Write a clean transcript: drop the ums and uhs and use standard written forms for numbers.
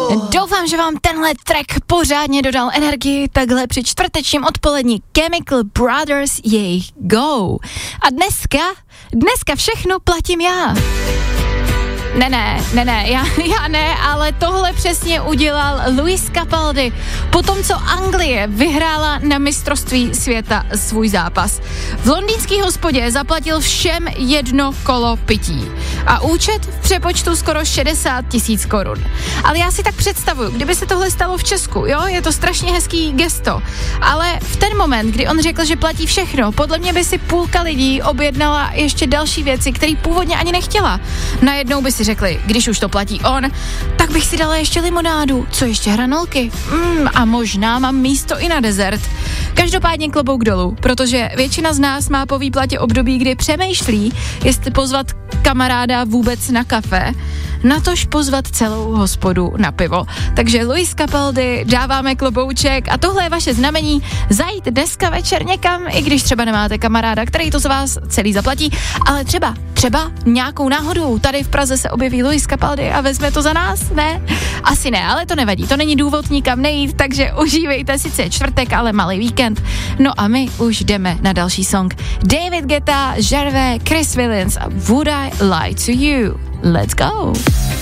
Doufám, že vám tenhle track pořádně dodal energii takhle při čtvrtečním odpolední. Chemical Brothers, jejich Go. A dneska všechno platím já. Ne, já ne, ale tohle přesně udělal Lewis Capaldi po tom, co Anglie vyhrála na mistrovství světa svůj zápas. V londýnský hospodě zaplatil všem 1 kolo pití a účet v přepočtu skoro 60 000 korun. Ale já si tak představuju, kdyby se tohle stalo v Česku, jo, je to strašně hezký gesto, ale v ten moment, kdy on řekl, že platí všechno, podle mě by si půlka lidí objednala ještě další věci, které původně ani nechtěla. Najednou by si řekli, když už to platí on, tak bych si dala ještě limonádu, co ještě hranolky. A možná mám místo i na dezert. Každopádně klobouk dolů, protože většina z nás má po výplatě období, kdy přemýšlí, jestli pozvat kamaráda vůbec na kafe, natož pozvat celou hospodu na pivo. Takže Lewis Capaldi, dáváme klobouček a tohle je vaše znamení zajít dneska večer někam, i když třeba nemáte kamaráda, který to z vás celý zaplatí, ale třeba nějakou náhodou tady v Praze se objeví Lewis Capaldi a vezme to za nás, ne? Asi ne, ale to nevadí, to není důvod nikam nejít, takže užívejte, sice čtvrtek, ale malý víkend. No a my už jdeme na další song. David Guetta, Gervais, Chris Williams a Would I Lie to You? Let's go!